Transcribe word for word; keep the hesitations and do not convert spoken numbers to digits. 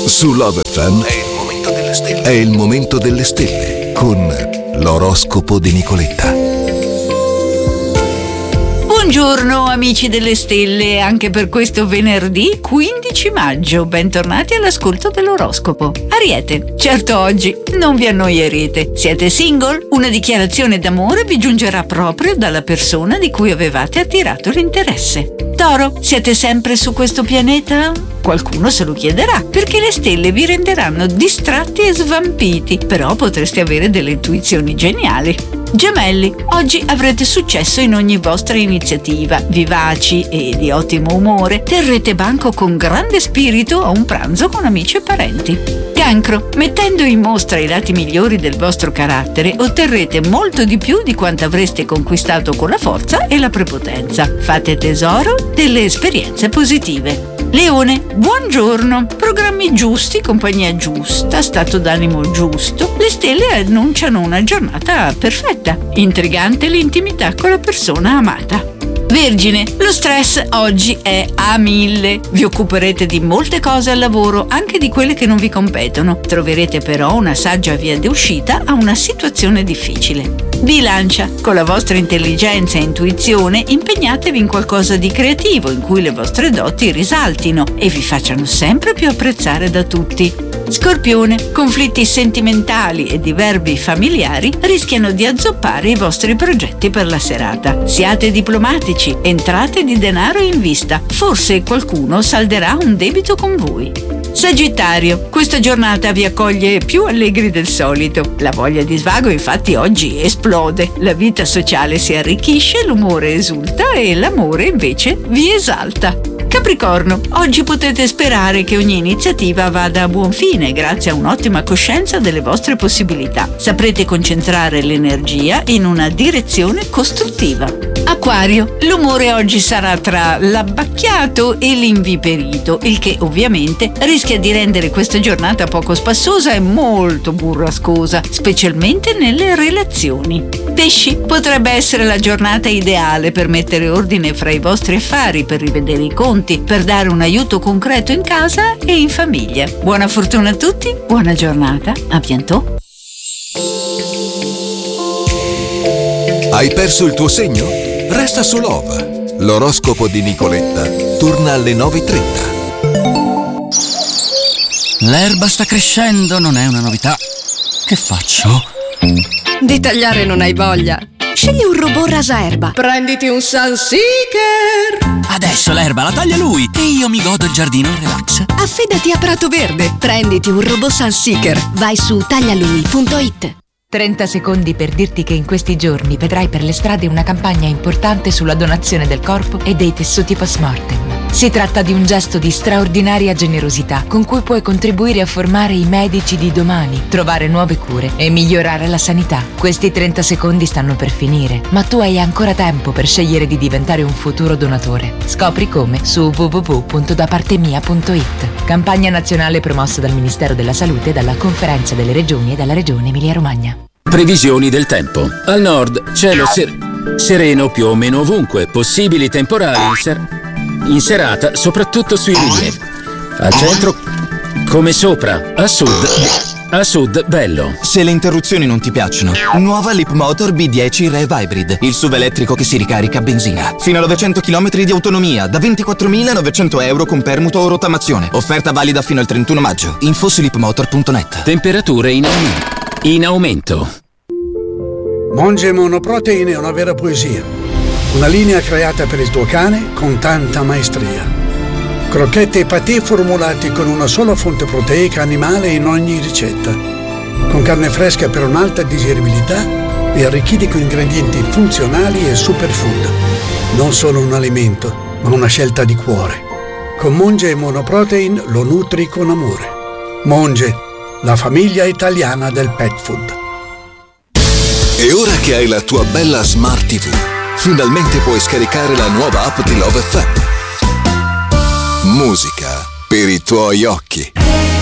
Su Love F M è il momento delle stelle. È il momento delle stelle con l'oroscopo di Nicoletta. Buongiorno amici delle stelle, anche per questo venerdì quindici maggio, bentornati all'ascolto dell'oroscopo. Ariete, certo oggi non vi annoierete. Siete single? Una dichiarazione d'amore vi giungerà proprio dalla persona di cui avevate attirato l'interesse. Toro, siete sempre su questo pianeta? Qualcuno se lo chiederà, perché le stelle vi renderanno distratti e svampiti, però potreste avere delle intuizioni geniali. Gemelli, oggi avrete successo in ogni vostra iniziativa, vivaci e di ottimo umore, terrete banco con grande spirito a un pranzo con amici e parenti. Cancro, mettendo in mostra i lati migliori del vostro carattere, otterrete molto di più di quanto avreste conquistato con la forza e la prepotenza. Fate tesoro delle esperienze positive. Leone, buongiorno, programmi giusti, compagnia giusta, stato d'animo giusto. Le stelle annunciano una giornata perfetta. Intrigante l'intimità con la persona amata. Vergine, lo stress oggi è a mille. Vi occuperete di molte cose al lavoro, anche di quelle che non vi competono. Troverete però una saggia via d'uscita a una situazione difficile. Bilancia, con la vostra intelligenza e intuizione impegnatevi in qualcosa di creativo in cui le vostre doti risaltino e vi facciano sempre più apprezzare da tutti. Scorpione, conflitti sentimentali e diverbi familiari rischiano di azzoppare i vostri progetti per la serata. Siate diplomatici, entrate di denaro in vista, forse qualcuno salderà un debito con voi. Sagittario, questa giornata vi accoglie più allegri del solito. La voglia di svago infatti oggi esplode, la vita sociale si arricchisce, l'umore esulta e l'amore invece vi esalta. Capricorno, oggi potete sperare che ogni iniziativa vada a buon fine grazie a un'ottima coscienza delle vostre possibilità. Saprete concentrare l'energia in una direzione costruttiva. Acquario, l'umore oggi sarà tra l'abbacchiato e l'inviperito, il che ovviamente rischia di rendere questa giornata poco spassosa e molto burrascosa, specialmente nelle relazioni. Pesci, potrebbe essere la giornata ideale per mettere ordine fra i vostri affari, per rivedere i conti, per dare un aiuto concreto in casa e in famiglia. Buona fortuna a tutti, buona giornata, a bientôt. Hai perso il tuo segno? Resta su Love. L'oroscopo di Nicoletta torna alle nove e trenta. L'erba sta crescendo, non è una novità. Che faccio? Di tagliare non hai voglia? Scegli un robot rasaerba. Prenditi un Sunseeker. Adesso l'erba la taglia lui e io mi godo il giardino in relax. Affidati a Prato Verde. Prenditi un robot Sunseeker. Vai su taglialui punto it. trenta secondi per dirti che in questi giorni vedrai per le strade una campagna importante sulla donazione del corpo e dei tessuti post-mortem. Si tratta di un gesto di straordinaria generosità con cui puoi contribuire a formare i medici di domani, trovare nuove cure e migliorare la sanità. Questi trenta secondi stanno per finire, ma tu hai ancora tempo per scegliere di diventare un futuro donatore. Scopri come su w w w punto da parte mia punto it. Campagna nazionale promossa dal Ministero della Salute, dalla Conferenza delle Regioni e dalla Regione Emilia-Romagna. Previsioni del tempo. Al nord, cielo ser- sereno più o meno ovunque, possibili temporali in, ser- in serata, soprattutto sui rilievi. Al centro, come sopra, a sud, a sud, bello. Se le interruzioni non ti piacciono, nuova Leapmotor B dieci Rev Hybrid, il S U V elettrico che si ricarica a benzina. Fino a novecento chilometri di autonomia, da ventiquattromilanovecento euro con permuto o rottamazione. Offerta valida fino al trentuno maggio. Info su leapmotor punto net. Temperature in aumento. In aumento. Monge Monoprotein è una vera poesia. Una linea creata per il tuo cane con tanta maestria. Crocchette e patè formulati con una sola fonte proteica animale in ogni ricetta. Con carne fresca per un'alta digeribilità e arricchiti con ingredienti funzionali e superfood. Non solo un alimento, ma una scelta di cuore. Con Monge Monoprotein lo nutri con amore. Monge, la famiglia italiana del pet food. E ora che hai la tua bella Smart ti vu, finalmente puoi scaricare la nuova app di Love F M. Musica per i tuoi occhi.